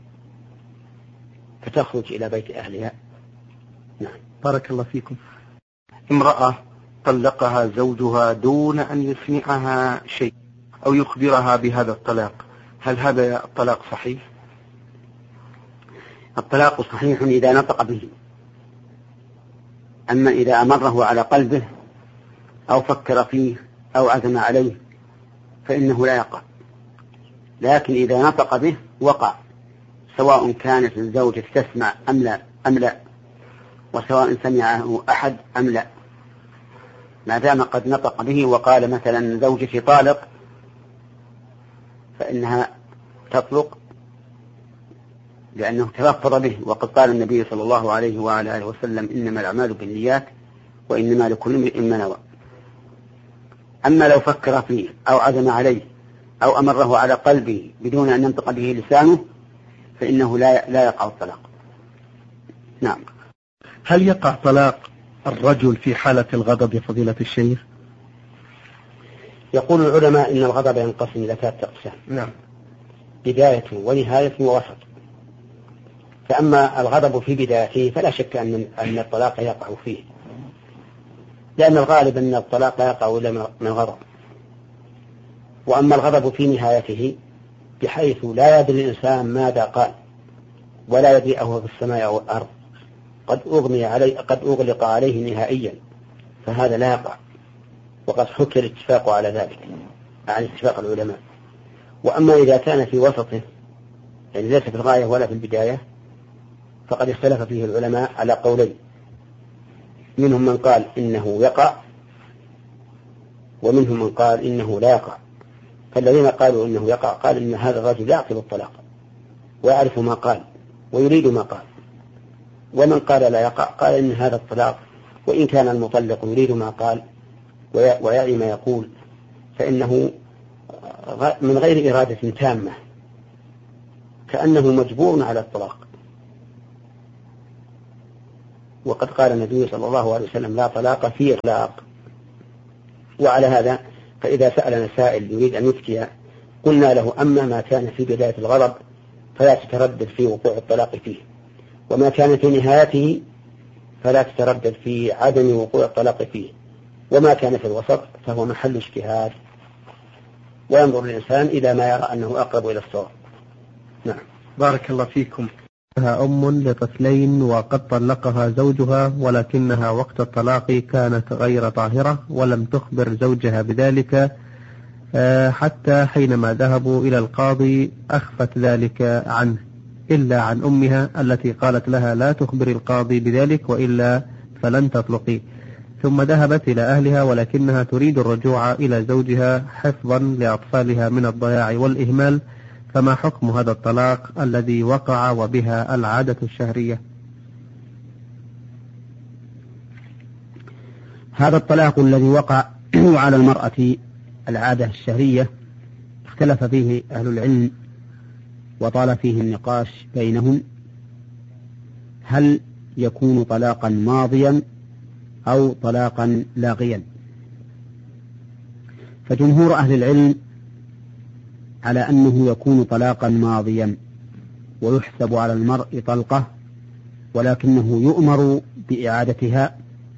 فتخرج إلى بيت أهلها. نعم. بارك الله فيكم. امرأة طلقها زوجها دون أن يسمعها شيء أو يخبرها بهذا الطلاق، هل هذا الطلاق صحيح؟ الطلاق صحيح إذا نطق به، أما إذا أمره على قلبه أو فكر فيه أو عزم عليه فإنه لا يقع، لكن إذا نطق به وقع، سواء كانت الزوجة تسمع أم لا أم لا، وسواء سمعه أحد أم لا، ما دام قد نطق به وقال مثلا زوجتي طالق فإنها تطلق لأنه تلفظ به، وقد قال النبي صلى الله عليه وعلى آله وسلم: إنما الأعمال بالنيات وإنما لكل امرئ ما نوى. أما لو فكر فيه أو عزم عليه أو أمره على قلبه بدون أن ينطق به لسانه فإنه لا لا يقع الطلاق. نعم. هل يقع طلاق الرجل في حالة الغضب يا فضيلة الشيخ؟ يقول العلماء إن الغضب ينقسم إلى ثلاثة أقسام. نعم. بداية ونهاية ووسط. فأما الغضب في بدايته فلا شك أن أن الطلاق يقع فيه، لأن الغالب أن الطلاق يقع إلا من الغضب. وأما الغضب في نهايته بحيث لا يدري الإنسان ماذا قال ولا يدري أهو في السماء أو الأرض، قد أغمي عليه قد أغلق عليه نهائيا، فهذا لا يقع، وقد حكي الاتفاق على ذلك عن اتفاق العلماء. وأما إذا كان في وسطه يعني ليس في الغاية ولا في البداية فقد اختلف فيه العلماء على قولين، منهم من قال إنه يقع ومنهم من قال إنه لا يقع. فالذين قالوا إنه يقع قال إن هذا الرجل يعقل الطلاق ويعرف ما قال ويريد ما قال، ومن قال لا يقع قال إن هذا الطلاق وإن كان المطلق يريد ما قال ويعي ما يقول فإنه من غير إرادة تامة، كأنه مجبور على الطلاق. وقد قال النبي صلى الله عليه وسلم لا طلاق في إطلاق. وعلى هذا فإذا سألنا سائل يريد أن يفتي قلنا له أما ما كان في بداية الغضب فلا تتردد في وقوع الطلاق فيه، وما كان في نهايته فلا تتردد في عدم وقوع الطلاق فيه، وما كان في الوسط فهو محل اجتهاد، وينظر الإنسان إلى ما يرى أنه أقرب إلى الصواب. نعم. بارك الله فيكم. لها أم لطفلين وقد طلقها زوجها، ولكنها وقت الطلاق كانت غير طاهرة ولم تخبر زوجها بذلك حتى حينما ذهبوا إلى القاضي أخفت ذلك عنه إلا عن أمها التي قالت لها لا تخبر القاضي بذلك وإلا فلن تطلقي، ثم ذهبت إلى أهلها ولكنها تريد الرجوع إلى زوجها حفظا لأطفالها من الضياع والإهمال، فما حكم هذا الطلاق الذي وقع وبها العادة الشهرية؟ هذا الطلاق الذي وقع على المرأة العادة الشهرية اختلف فيه أهل العلم وطال فيه النقاش بينهم، هل يكون طلاقا ماضيا أو طلاقا لاغيا؟ فجمهور أهل العلم على أنه يكون طلاقا ماضيا ويحسب على المرء طلقة، ولكنه يؤمر بإعادتها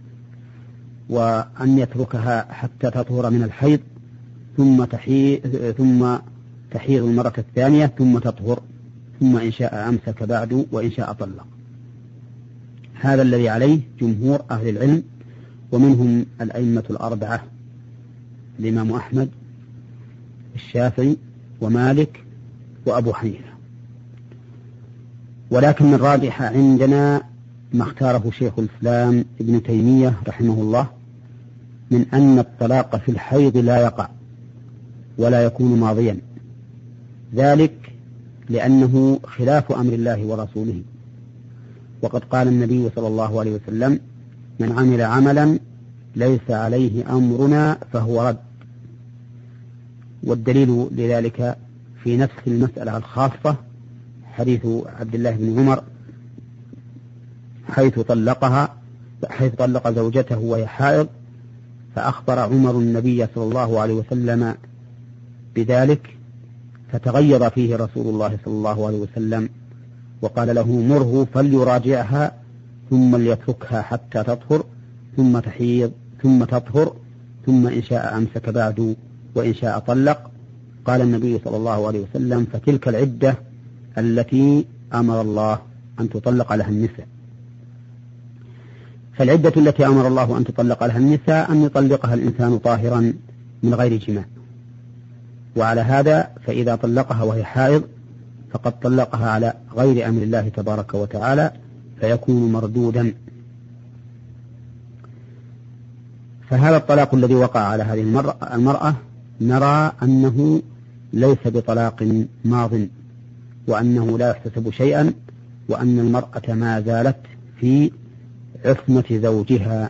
وأن يتركها حتى تطهر من الحيض ثم تحيض ثم تحيض المرة الثانية ثم تطهر، ثم إن شاء أمسك بعد وإن شاء طلق. هذا الذي عليه جمهور أهل العلم، ومنهم الأئمة الأربعة الإمام أحمد الشافعي ومالك وأبو حنيفة. ولكن الراجح عندنا ما اختاره شيخ الإسلام ابن تيمية رحمه الله من أن الطلاق في الحيض لا يقع ولا يكون ماضيا، ذلك لأنه خلاف أمر الله ورسوله، وقد قال النبي صلى الله عليه وسلم من عمل عملا ليس عليه أمرنا فهو رد. والدليل لذلك في نفس المسألة الخاصة حديث عبد الله بن عمر حيث طلقها حيث طلق زوجته وهي حائض، فأخبر عمر النبي صلى الله عليه وسلم بذلك فتغيظ فيه رسول الله صلى الله عليه وسلم وقال له مره فليراجعها ثم ليتركها حتى تطهر ثم تحيض ثم تطهر ثم إن شاء أمسك بعد وإن شاء طلق. قال النبي صلى الله عليه وسلم فتلك العدة التي أمر الله أن تطلق لها النساء. فالعدة التي أمر الله أن تطلق لها النساء أن يطلقها الإنسان طاهرا من غير جماع، وعلى هذا فإذا طلقها وهي حائض فقد طلقها على غير أمر الله تبارك وتعالى فيكون مردودا. فهذا الطلاق الذي وقع على هذه المرأة نرى أنه ليس بطلاق ماض، وأنه لا يحتسب شيئا، وأن المرأة ما زالت في عصمة زوجها.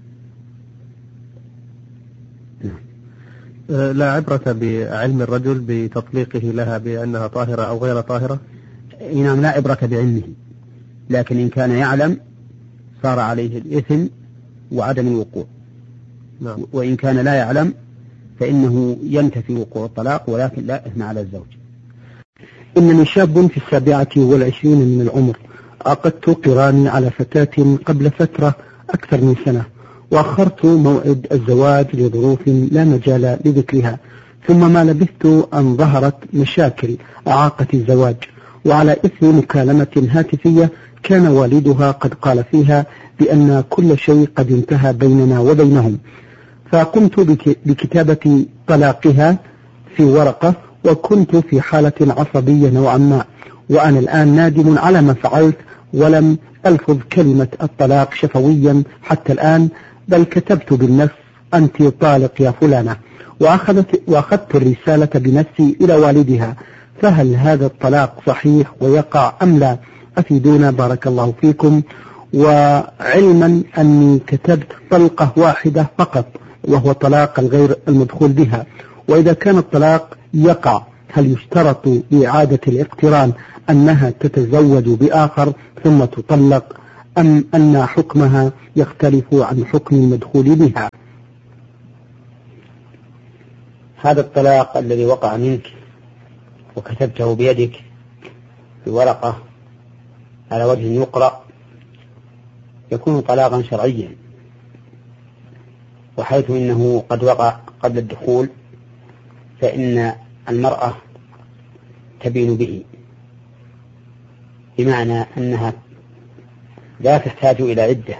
لا عبرة بعلم الرجل بتطليقه لها بأنها طاهرة أو غير طاهرة؟ نعم، لا عبرة بعلمه، لكن إن كان يعلم صار عليه الإثم وعدم الوقوع. نعم. وإن كان لا يعلم فإنه ينتفي وقوع الطلاق ولكن لا إثم على الزوج. إنني شاب في السابعة والعشرين من العمر، عقدت قراني على فتاة قبل فترة أكثر من سنة، وأخرت موعد الزواج لظروف لا مجال لذكرها، ثم ما لبثت أن ظهرت مشاكل أعاقت الزواج، وعلى إثر مكالمة هاتفية كان والدها قد قال فيها بأن كل شيء قد انتهى بيننا وبينهم، فقمت بكتابة طلاقها في ورقة، وكنت في حالة عصبية نوعا ما، وأنا الآن نادم على ما فعلت، ولم ألفظ كلمة الطلاق شفويا حتى الآن، بل كتبت بالنص أنت طالق يا فلانة، وأخذت, وأخذت الرسالة بنفسي إلى والدها، فهل هذا الطلاق صحيح ويقع أم لا؟ أفيدونا بارك الله فيكم. وعلما أني كتبت طلقة واحدة فقط وهو طلاق الغير المدخول بها، وإذا كان الطلاق يقع هل يشترط لإعادة الاقتران أنها تتزوج بآخر ثم تطلق، أم أن حكمها يختلف عن حكم المدخول بها؟ هذا الطلاق الذي وقع منك وكتبته بيدك في ورقة على وجه يقرأ يكون طلاقا شرعيا، وحيث إنه قد وقع قبل الدخول فإن المرأة تبين به، بمعنى أنها لا تحتاج إلى عدة،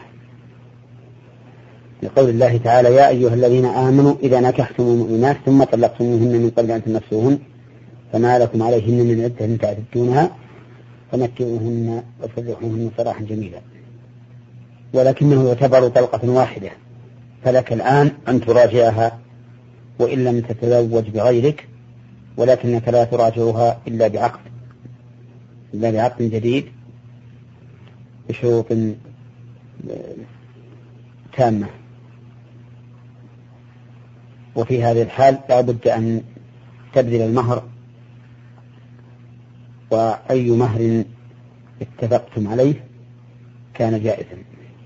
لقول الله تعالى: يا أيها الذين آمنوا إذا نكحتم المؤمنات ثم طلقتموهن من قبل أن تمسوهن فما لكم عليهن من عدة تعتدونها فمتعوهن وسرحوهن سراحا جميلا. ولكنه يعتبر طلقة واحدة، فلك الآن أن تراجعها وإن لم تتزوج بغيرك، ولكنك لا تراجعها إلا بعقد إلا بعقد جديد بشروط تامة. وفي هذه الحال لا بد أن تبذل المهر، وأي مهر اتفقتم عليه كان جائزا.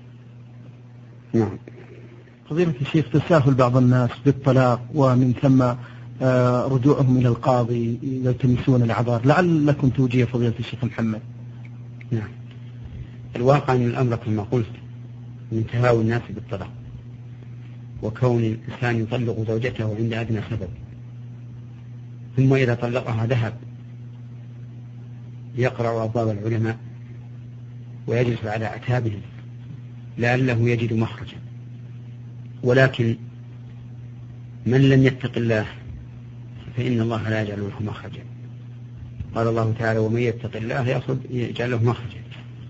نعم. فضيلة الشيخ، تساهل بعض الناس بالطلاق ومن ثم رجوعهم إلى القاضي يلتمسون الأعذار، لعلكم توجيه فضيلة الشيخ محمد. نعم. الواقع من الأمر كما قلت من تهاوي الناس بالطلاق، وكون الإنسان يطلق زوجته عند أدنى سبب، ثم إذا طلقها ذهب يقرأ أبواب العلماء ويجلس على أعتابهم لعله يجد مخرجا. ولكن من لم يتق الله فإن الله لا يجعل له مخرجا. قال الله تعالى: ومن يتق الله يجعل له مخرجا.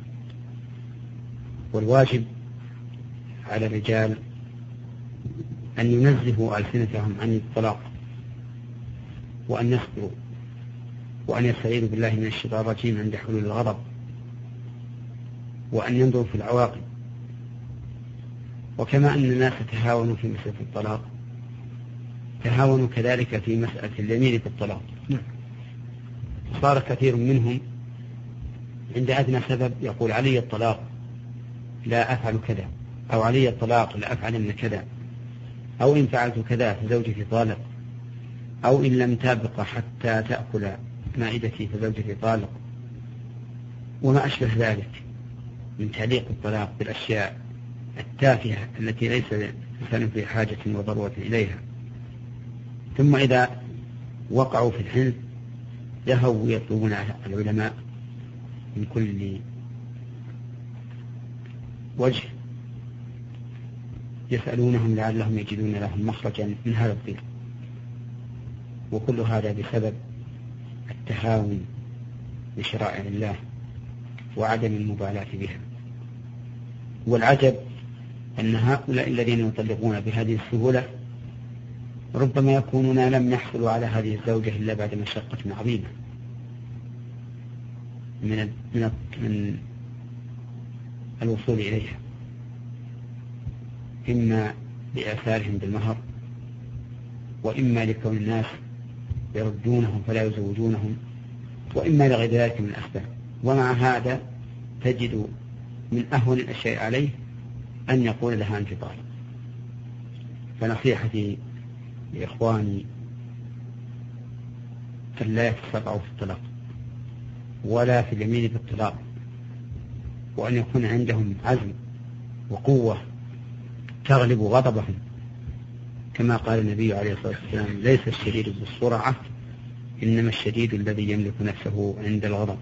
والواجب على الرجال أن ينزهوا ألسنتهم عن الطلاق، وأن يصبروا، وأن يستعيذوا بالله من الشيطان الرجيم عند حلول الغضب، وأن ينظروا في العواقب. وكما أن الناس تهاونوا في مسألة الطلاق تهاونوا كذلك في مسألة اليمين في الطلاق. صار كثير منهم عند أدنى سبب يقول: علي الطلاق لا أفعل كذا، أو علي الطلاق لا أفعل من كذا، أو إن فعلت كذا فزوجتي طالق، أو إن لم تبق حتى تأكل مائدتي فزوجتي طالق، وما أشبه ذلك من تعليق الطلاق بالأشياء التافهة التي ليس الإنسان في حاجة وضرورة إليها. ثم إذا وقعوا في الحلم ذهبوا يطلبون العلماء من كل وجه، يسألونهم لعلهم يجدون لهم مخرجا من هذا الضيق. وكل هذا بسبب التهاون بشرائع الله وعدم المبالاة بها. والعجب أن هؤلاء الذين يطلقون بهذه السهولة ربما يكونون لم يحصلوا على هذه الزوجة إلا بعد مشقة عظيمة من من من الوصول إليها، إما لآثارهم بالمهر، وإما لكون الناس يردونهم فلا يزوجونهم، وإما لغير ذلك من الأسباب. ومع هذا تجد من أهون الأشياء عليه أن يقول لها أنت طالق. فنصيحتي لإخواني أن لا يتسرعوا في الطلاق ولا في اليمين بالطلاق، وأن يكون عندهم عزم وقوة تغلب غضبهم، كما قال النبي عليه الصلاة والسلام: ليس الشديد بالسرعة إنما الشديد الذي يملك نفسه عند الغضب.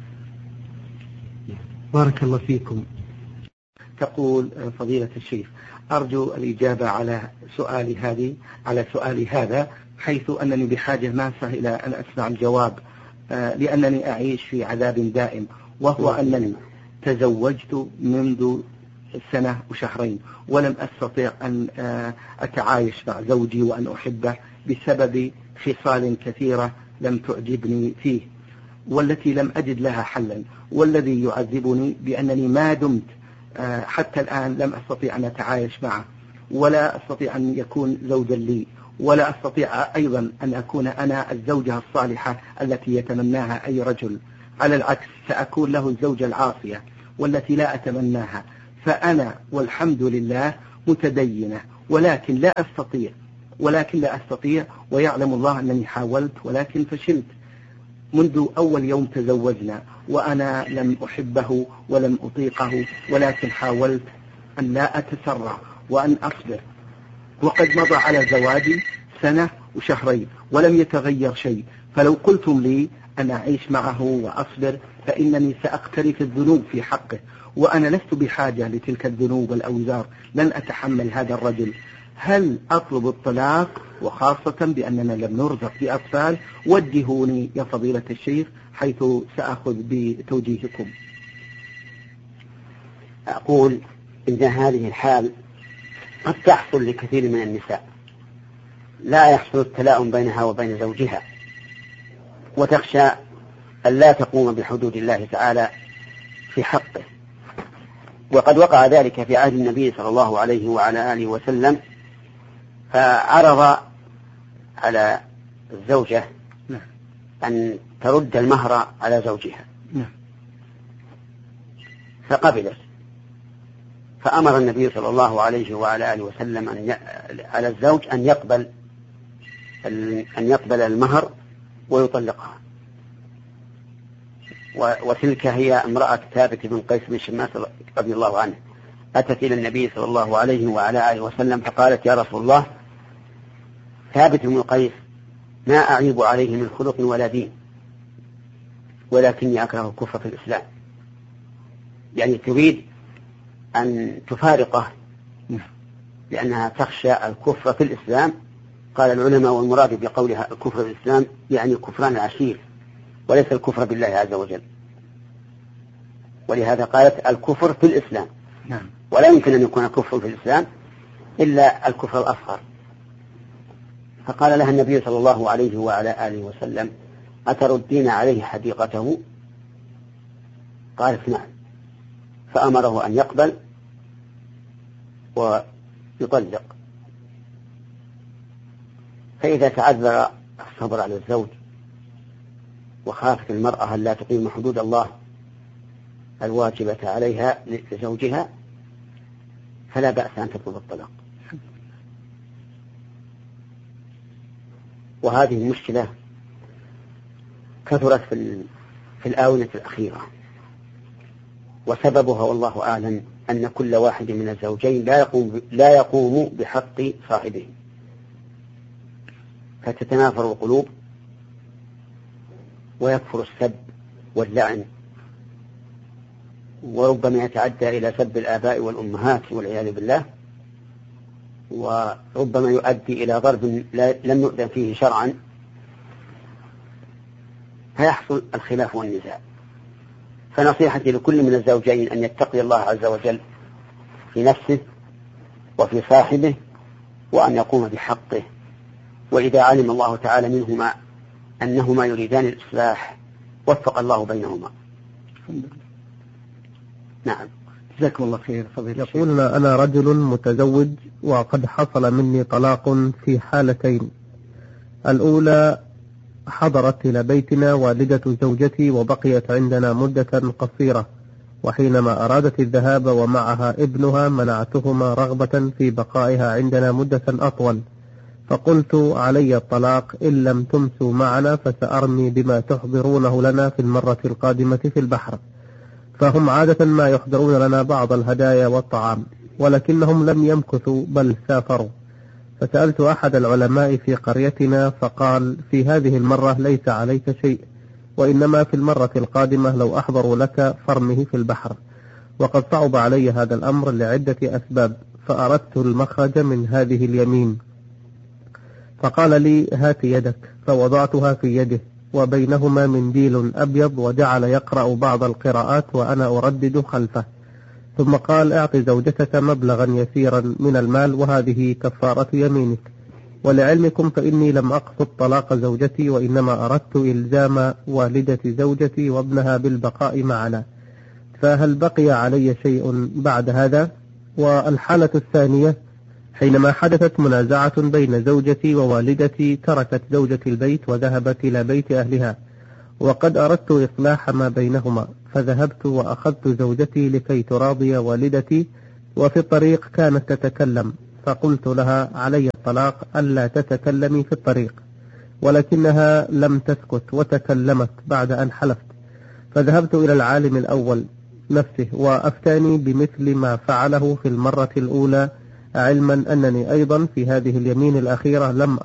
بارك الله فيكم. تقول فضيلة الشيخ: أرجو الإجابة على سؤالي هذه على سؤالي هذا، حيث أنني بحاجة ماسة إلى أن أسمع الجواب، لأنني أعيش في عذاب دائم، وهو أنني تزوجت منذ سنة وشهرين ولم أستطيع أن أتعايش مع زوجي وأن أحبه بسبب خصال كثيرة لم تعجبني فيه، والتي لم أجد لها حلا، والذي يعذبني بأنني ما دمت حتى الآن لم أستطيع أن أتعايش معه، ولا أستطيع أن يكون زوجا لي، ولا أستطيع أيضا أن أكون أنا الزوجة الصالحة التي يتمناها أي رجل. على العكس سأكون له الزوجة العاصية والتي لا أتمناها. فأنا والحمد لله متدينة، ولكن لا أستطيع ولكن لا أستطيع ويعلم الله أنني حاولت ولكن فشلت. منذ أول يوم تزوجنا وأنا لم أحبه ولم أطيقه، ولكن حاولت أن لا أتسرع وأن أصبر. وقد مضى على زواجي سنة وشهرين ولم يتغير شيء. فلو قلتم لي أن أعيش معه وأصبر فإنني سأقترف الذنوب في حقه، وأنا لست بحاجة لتلك الذنوب والأوزار، لن أتحمل هذا الرجل. هل أطلب الطلاق وخاصة بأننا لم نرزق بأطفال؟ وجهوني يا فضيلة الشيخ حيث سأخذ بتوجيهكم. أقول إن هذه الحال قد تحصل لكثير من النساء، لا يحصل التلاؤم بينها وبين زوجها، وتخشى أن لا تقوم بحدود الله تعالى في حقه. وقد وقع ذلك في عهد النبي صلى الله عليه وعلى آله وسلم، فعرض على الزوجة أن ترد المهر على زوجها فقبلت، فأمر النبي صلى الله عليه وعلى آله وسلم أن ي... على الزوج أن يقبل أن يقبل المهر ويطلقها. و... وتلك هي امرأة ثابت بن قيس بن شماس رضي الله عنه، أتت إلى النبي صلى الله عليه وعلى آله وسلم فقالت: يا رسول الله، ثابت بن قيس ما أعيب عليه من خلق ولا دين، ولكني أكره الكفر في الإسلام. يعني تريد أن تفارقه لأنها تخشى الكفر في الإسلام. قال العلماء: والمراد بقولها الكفر في الإسلام يعني كفران العشير، وليس الكفر بالله عز وجل. ولهذا قالت الكفر في الإسلام، ولا يمكن أن يكون الكفر في الإسلام إلا الكفر الأصغر. فقال لها النبي صلى الله عليه وعلى آله وسلم: أتردين عليه حديقته؟ قالت: نعم. فأمره أن يقبل ويطلق. فإذا تعذر الصبر على الزوج وخافت المرأة لا تقيم حدود الله الواجبة عليها لزوجها فلا بأس أن تطلب الطلاق. وهذه المشكلة كثرت في في الآونة الأخيرة، وسببها والله أعلم أن كل واحد من الزوجين لا يقوم لا يقوم بحق صاحبه، فتتنافر القلوب ويكفر السب واللعن، وربما يتعدى إلى سب الآباء والأمهات والعياذ بالله، وربما يؤدي إلى ضرب لم يؤذن فيه شرعا، فيحصل الخلاف والنزاع. فنصيحتي لكل من الزوجين أن يتقي الله عز وجل في نفسه وفي صاحبه، وأن يقوم بحقه. وإذا علم الله تعالى منهما أنهما يريدان الإصلاح وفق الله بينهما. نعم. جزاكم الله خير. يقول: أنا رجل متزوج وقد حصل مني طلاق في حالتين. الأولى: حضرت إلى بيتنا والدة زوجتي وبقيت عندنا مدة قصيرة، وحينما أرادت الذهاب ومعها ابنها منعتهما رغبة في بقائها عندنا مدة أطول، فقلت: علي الطلاق إن لم تمسوا معنا فسأرمي بما تحضرونه لنا في المرة القادمة في البحر. فهم عادة ما يحضرون لنا بعض الهدايا والطعام، ولكنهم لم يمكثوا بل سافروا. فسألت أحد العلماء في قريتنا فقال: في هذه المرة ليس عليك شيء، وإنما في المرة القادمة لو أحضروا لك فرمه في البحر. وقد صعب علي هذا الأمر لعدة أسباب، فأردت المخرج من هذه اليمين. فقال لي: هات يدك، فوضعتها في يده وبينهما منديل أبيض، وجعل يقرأ بعض القراءات وأنا أردد خلفه. ثم قال: اعط زوجتك مبلغا يسيرا من المال وهذه كفارة يمينك. ولعلمكم فإني لم أقصد طلاق زوجتي، وإنما أردت إلزام والدة زوجتي وابنها بالبقاء معنا، فهل بقي علي شيء بعد هذا؟ والحالة الثانية: حينما حدثت منازعة بين زوجتي ووالدتي تركت زوجتي البيت وذهبت إلى بيت أهلها، وقد أردت إصلاح ما بينهما، فذهبت وأخذت زوجتي لكي تراضي والدتي، وفي الطريق كانت تتكلم، فقلت لها علي الطلاق ألا تتكلمي في الطريق، ولكنها لم تسكت وتكلمت بعد أن حلفت، فذهبت إلى العالم الأول نفسه وأفتاني بمثل ما فعله في المرة الأولى، علما أنني أيضا في هذه اليمين الأخيرة لم